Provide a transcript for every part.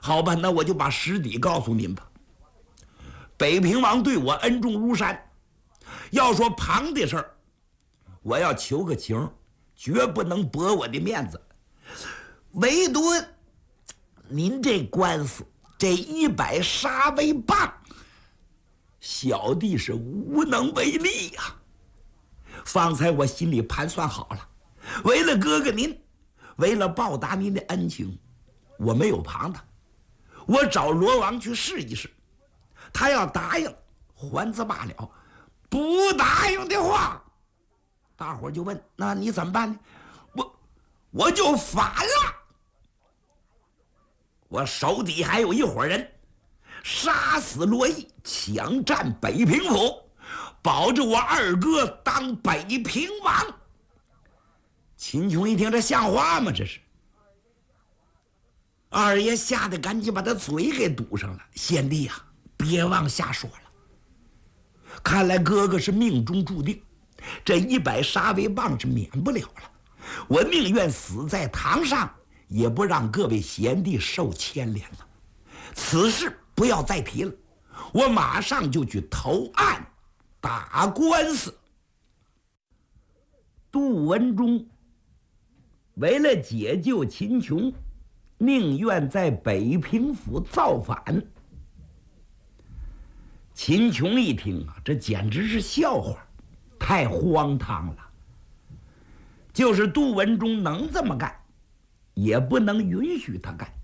好吧，那我就把实底告诉您吧。北平王对我恩重如山，要说旁的事儿，我要求个情，绝不能驳我的面子。唯独您这官司，这100杀威棒，小弟是无能为力呀。方才我心里盘算好了，为了哥哥您，为了报答您的恩情，我没有旁他，我找罗王去试一试。他要答应，还则罢了；不答应的话，大伙就问：那你怎么办呢？我就反了。我手底还有一伙人，杀死罗毅，抢占北平府，保着我二哥当北平王。秦琼一听，这像话吗？这是。二爷吓得赶紧把他嘴给堵上了。贤弟呀，别往下说了。看来哥哥是命中注定，这100杀威棒是免不了了。我宁愿死在堂上，也不让各位贤弟受牵连了。此事不要再提了，我马上就去投案打官司。杜文忠为了解救秦琼，宁愿在北平府造反。秦琼一听啊，这简直是笑话，太荒唐了。就是杜文忠能这么干，也不能允许他干。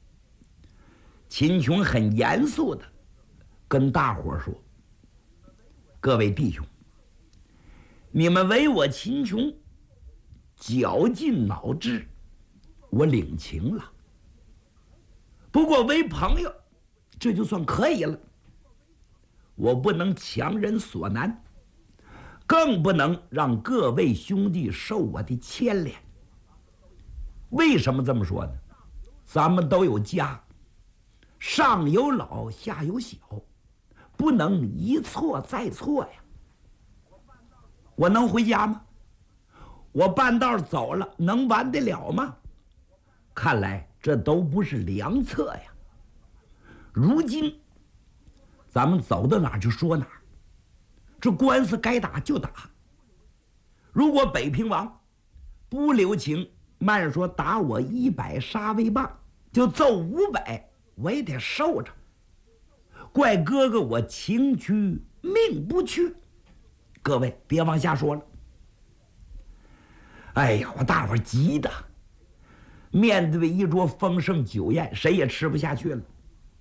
秦琼很严肃的跟大伙说：各位弟兄，你们为我秦琼绞尽脑汁，我领情了。不过为朋友，这就算可以了。我不能强人所难，更不能让各位兄弟受我的牵连。为什么这么说呢？咱们都有家，上有老下有小，不能一错再错呀。我能回家吗？我半道走了，能完得了吗？看来这都不是良策呀。如今咱们走到哪儿就说哪儿，这官司该打就打。如果北平王不留情，慢说打我100杀威棒，就揍500，我也得受着。怪哥哥我情去命不去。各位别往下说了。哎呀，我大伙急的，面对一桌丰盛酒宴，谁也吃不下去了。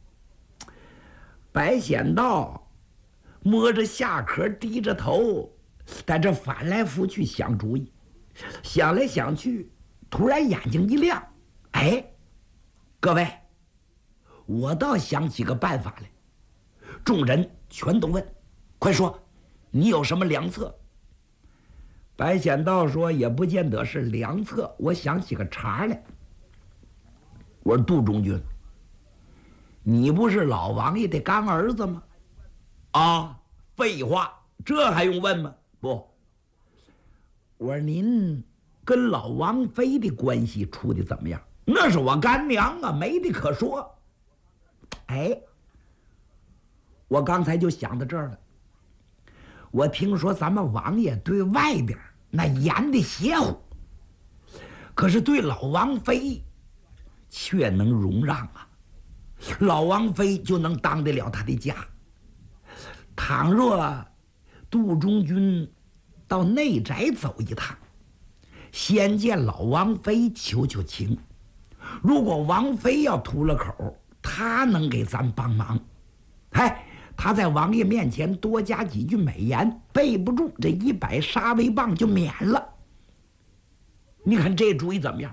白显道摸着下壳，低着头，在这翻来覆去想主意，想来想去，突然眼睛一亮，哎，各位，我倒想起个办法来。众人全都问：快说，你有什么良策？白显道说：也不见得是良策，我想起个茬来。我说：杜中军，你不是老王爷的干儿子吗？啊，废话，这还用问吗？不，我说您跟老王妃的关系处的怎么样？那是我干娘啊，没的可说。哎，我刚才就想到这儿了。我听说咱们王爷对外边那严的邪乎，可是对老王妃却能容让啊。老王妃就能当得了他的家。倘若杜中军到内宅走一趟，先见老王妃求求情，如果王妃要吐了口，他能给咱帮忙。哎，他在王爷面前多加几句美言，背不住这100杀威棒就免了。你看这主意怎么样？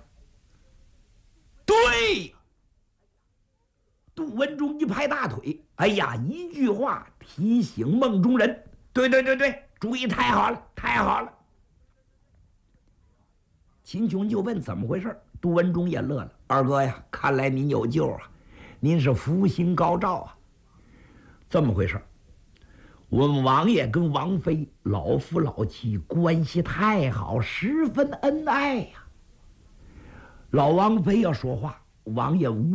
对，杜文忠一拍大腿，哎呀，一句话提醒梦中人。对，主意太好了，太好了。秦琼就问怎么回事，杜文忠也乐了。二哥呀，看来您有救啊，您是福星高照啊。这么回事，我们王爷跟王妃老夫老妻关系太好，十分恩爱呀。老王妃要说话，王爷无